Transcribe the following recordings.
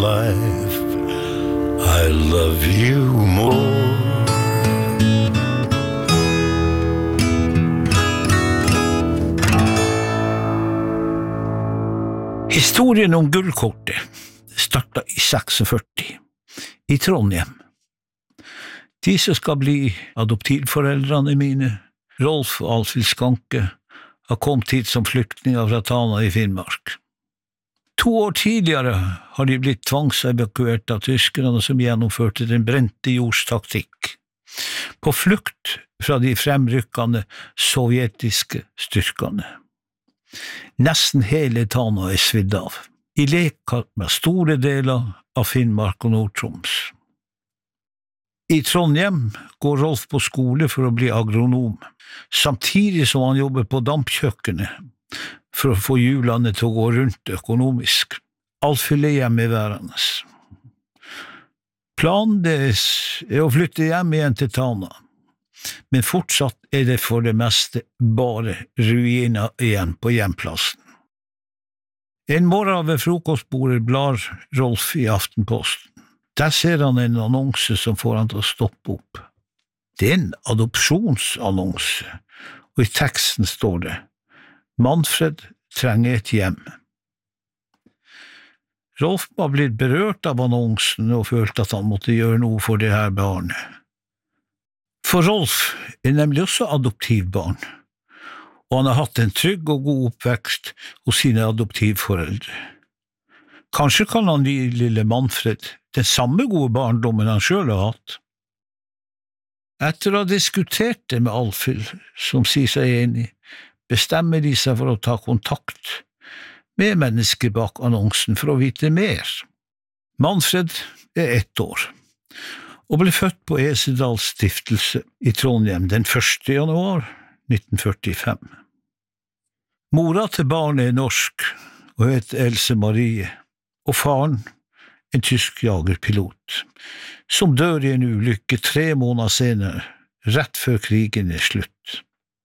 life, I love you more. Historien om gullkortet startet i 46 i Trondheim. De som skal bli adoptivforeldrene mine, Rolf og Alfhild Skanke, har kommet hit som flyktninger fra Tana i Finnmark. 2 år tidligere har de blitt tvangsevakuert av tyskerne som gjennomførte den brente jords taktikk, på flukt fra de fremrykkende sovjetiske styrkene. Nesten hele Tana er svidd av, i lek med store deler av Finnmark og Nord-Troms. I Trondheim går Rolf på skole for å bli agronom, samtidig som han jobber på dampkjøkkenet for å få hjulene til å gå rundt økonomisk. Alfhild er hjemmeværende. Planen deres er å flytte hjem igjen til Tana, men fortsatt er det for det meste bare ruiner igjen på hjemplassen. En morgen ved frokostbordet blar Rolf i Aftenposten. Der ser han en annonse som får han til å stoppe opp. Det er en adopsjonsannonse, og i teksten står det: Manfred trenger et hjem. Rolf var blitt berørt av annonsen og følte at han måtte gjøre noe for det her barnet. For Rolf er nemlig også adoptivbarn, og han har hatt en trygg og god oppvekst hos sine adoptivforeldre. Kanskje kan han gi lille Manfred den samme gode barndommen han selv har hatt. Etter å ha diskutert det med Alfhild, som sier seg enig, bestemmer de seg for å ta kontakt med mennesker bak annonsen for å vite mer. Manfred er 1 år, og ble født på Esedals stiftelse i Trondheim den 1. januar 1945. Mora til barnet er norsk, og heter Else Marie, og faren en tysk jagerpilot, som dør i en ulykke 3 måneder senere, rett før krigen er slutt.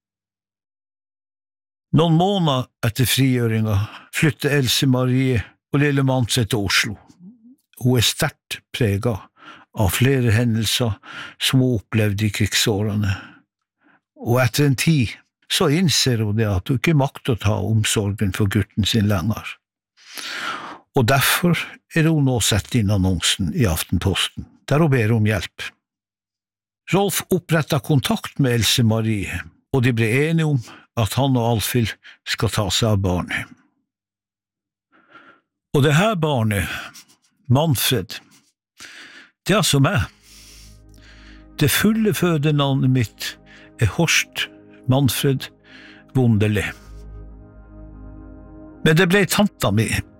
Noen måneder etter frigjøringa flytter Else Marie og lille Manfred til Oslo. Hun er sterkt preget av flere hendelser som hun opplevde i krigsårene, og etter en tid så innser hun det at hun ikke makter å ta omsorgen for gutten sin lenger. Og derfor er hun nå sett inn annonsen i Aftenposten, der hun ber om hjelp. Rolf opprettet kontakt med Else Marie, og de ble enige om at han og Alfhild skal ta seg av barnet. Og det her barnet, Manfred, det er altså meg. Det fulle fødenavnet mitt er Horst Manfred Wunderle. Men det ble tanta mi